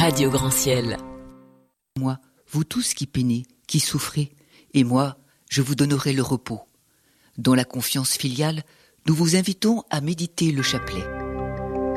Radio Grand Ciel. Moi, vous tous qui peinez, qui souffrez, et moi, je vous donnerai le repos. Dans la confiance filiale, nous vous invitons à méditer le chapelet.